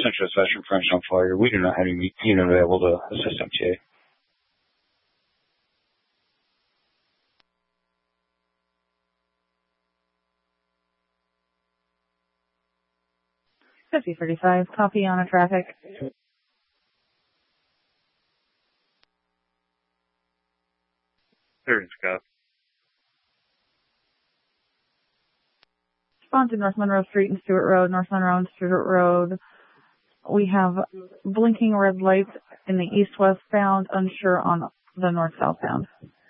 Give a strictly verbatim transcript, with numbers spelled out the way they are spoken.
Central Western French on fire. We do not have any unit available to assist M T A. fifty thirty-five, copy on a traffic. Third Scott. Respond to North Monroe Street and Stewart Road, North Monroe and Stewart Road. We have blinking red lights in the east-west bound, unsure on the north-south bound.